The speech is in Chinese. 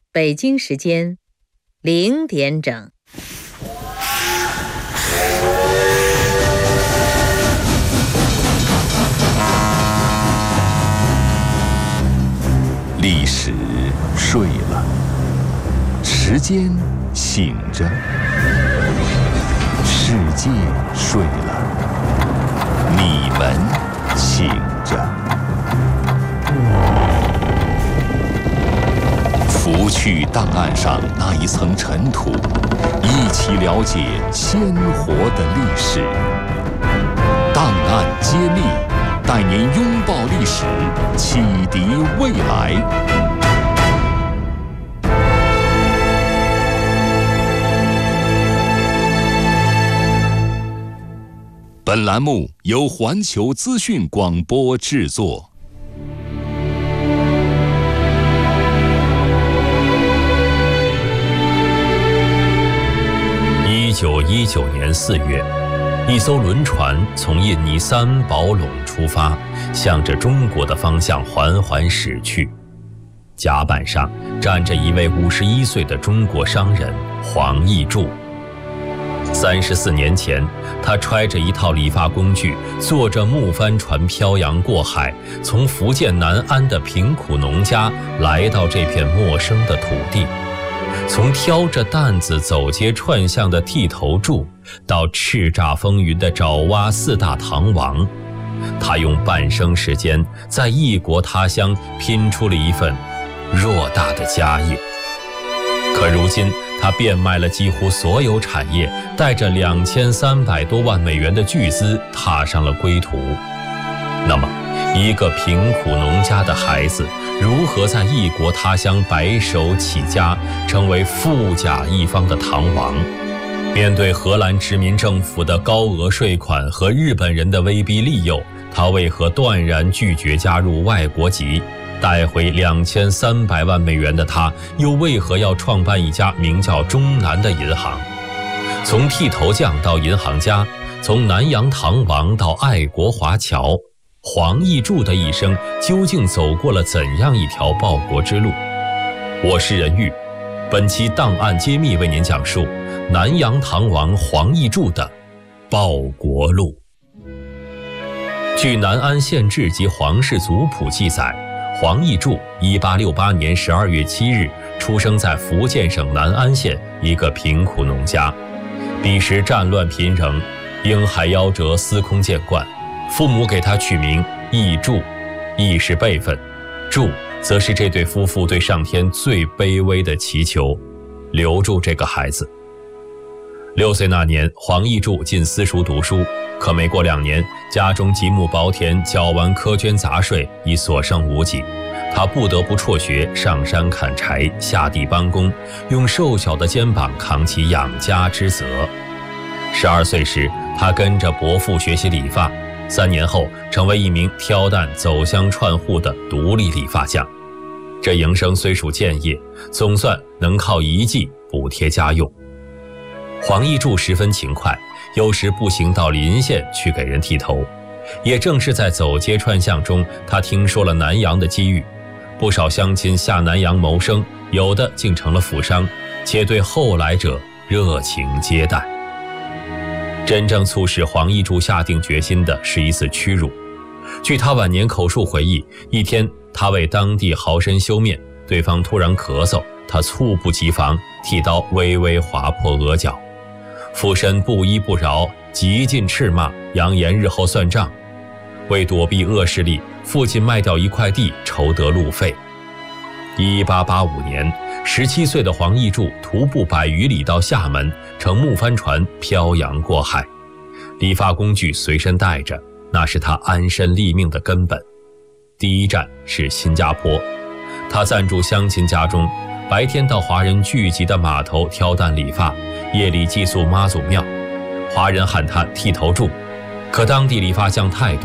北京时间0点整。 历史睡了，时间醒着，世界睡了，你们醒着。拂去档案上那一层尘土，一起了解鲜活的历史。档案揭秘，带您拥抱历史，启迪未来。本栏目由环球资讯广播制作。 1919年4月，一艘轮船从印尼三宝垄出发，向着中国的方向缓缓驶去。甲板上站着一位51岁的中国商人黄义柱。34年前，他揣着一套理发工具，坐着木帆船漂洋过海，从福建南安的贫苦农家来到这片陌生的土地。从挑着担子走街串巷的剃头柱，到叱咤风云的爪哇4大唐王，他用半生时间在异国他乡拼出了一份偌大的家业。可如今他变卖了几乎所有产业，带着2300多万美元的巨资踏上了归途。那么一个贫苦农家的孩子如何在异国他乡白手起家，成为富甲一方的唐王？面对荷兰殖民政府的高额税款和日本人的威逼利诱，他为何断然拒绝加入外国籍？带回2300万美元的他，又为何要创办一家名叫中南的银行？从剃头匠到银行家，从南洋唐王到爱国华侨，黄义柱的一生究竟走过了怎样一条报国之路？我是任玉，本期档案揭秘为您讲述南洋唐王黄义柱的报国路。据南安县志及皇室族谱记载，黄义柱1868年12月7日出生在福建省南安县一个贫苦农家。彼时战乱频仍，婴孩夭折，司空见惯，父母给他取名义柱，义是辈分，柱则是这对夫妇对上天最卑微的祈求，留住这个孩子。6岁那年，黄义柱进私塾读书，可没过2年，家中几亩薄田缴完苛捐杂税，已所剩无几。他不得不辍学，上山砍柴，下地帮工，用瘦小的肩膀扛起养家之责。12岁时，他跟着伯父学习理发，3年后成为一名挑担走乡串户的独立理发匠。这营生虽属建业，总算能靠一技补贴家用。黄义柱十分勤快，有时步行到邻县去给人剃头。也正是在走街串巷中，他听说了南洋的机遇，不少乡亲下南洋谋生，有的竟成了富商，且对后来者热情接待。真正促使黄义柱下定决心的是一次屈辱。据他晚年口述回忆，一天他为当地豪绅修面，对方突然咳嗽，他猝不及防，剃刀微微划破额角。父身不依不饶，极尽斥骂，扬言日后算账。为躲避恶势力，父亲卖掉一块地，筹得路费。1885年，17岁的黄义柱徒步100余里到厦门，乘木帆船漂洋过海。理发工具随身带着，那是他安身立命的根本。第一站是新加坡，他暂住乡亲家中，白天到华人聚集的码头挑担理发，夜里寄宿妈祖庙。华人喊他剃头柱，可当地理发匠太多，